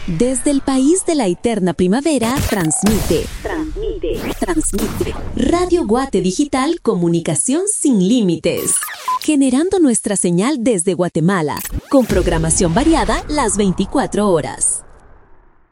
Desde el país de la eterna primavera, transmite. Radio Guate Digital, comunicación sin límites. Generando nuestra señal desde Guatemala, con programación variada las 24 horas.